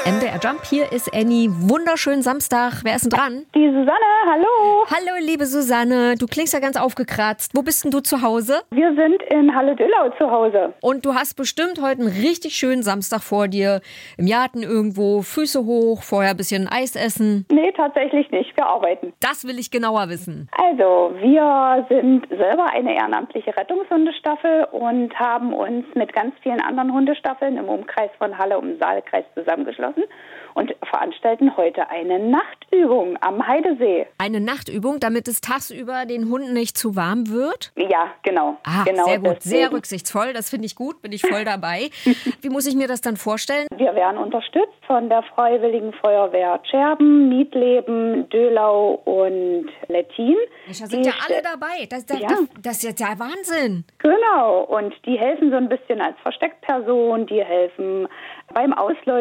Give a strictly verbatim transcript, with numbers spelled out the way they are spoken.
M D R Jump, hier ist Annie. Wunderschönen Samstag. Wer ist denn dran? Die Susanne, hallo. Hallo, liebe Susanne. Du klingst ja ganz aufgekratzt. Wo bist denn du zu Hause? Wir sind in Halle-Düllau zu Hause. Und du hast bestimmt heute einen richtig schönen Samstag vor dir. Im Garten irgendwo, Füße hoch, vorher ein bisschen Eis essen. Nee, tatsächlich nicht. Wir arbeiten. Das will ich genauer wissen. Also, wir sind selber eine ehrenamtliche Rettungshundestaffel und haben uns mit ganz vielen anderen Hundestaffeln im Umkreis von Halle um den Saalkreis zusammengeschlossen und veranstalten heute eine Nachtübung am Heidesee. Eine Nachtübung, damit es tagsüber den Hunden nicht zu warm wird? Ja, genau. Ah, genau sehr gut, deswegen. sehr rücksichtsvoll. Das finde ich gut, bin ich voll dabei. Wie muss ich mir das dann vorstellen? Wir werden unterstützt von der Freiwilligen Feuerwehr Scherben, Niedleben, Dölau und Lettin. Mensch, da sind ja alle dabei. Das, das, Ja. das, das ist jetzt ja Wahnsinn. Genau, und die helfen so ein bisschen als Versteckperson, die helfen beim Ausleuchten